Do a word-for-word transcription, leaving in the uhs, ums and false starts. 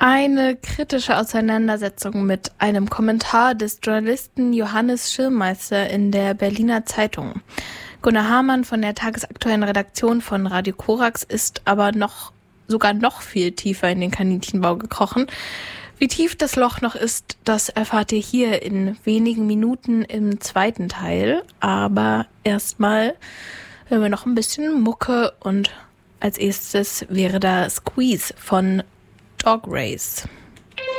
Eine kritische Auseinandersetzung mit einem Kommentar des Journalisten Johannes Schirmmeister in der Berliner Zeitung. Gunnar Hamann von der tagesaktuellen Redaktion von Radio Korax ist aber noch sogar noch viel tiefer in den Kaninchenbau gekrochen. Wie tief das Loch noch ist, das erfahrt ihr hier in wenigen Minuten im zweiten Teil. Aber erstmal hören wir noch ein bisschen Mucke und als erstes wäre da Squeeze von Dog Race.